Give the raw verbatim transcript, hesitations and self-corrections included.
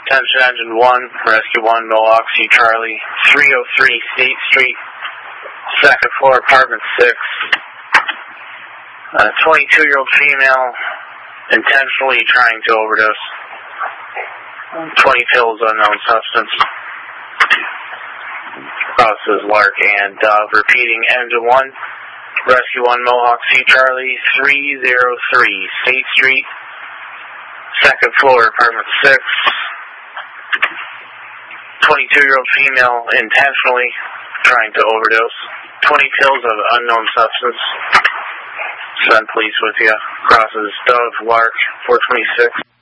Attention Engine one, Rescue one, Mohawk C. Charlie, three oh three State Street, second floor, apartment six. A twenty-two-year-old female intentionally trying to overdose. twenty pills, unknown substance. Crosses Lark and Dove. Repeating, Engine one, Rescue one, Mohawk C. Charlie, three oh three State Street, second floor, apartment six. twenty-two-year-old female intentionally trying to overdose. twenty pills of unknown substance. Send police with you. Crosses Dove, Lark, four twenty-six.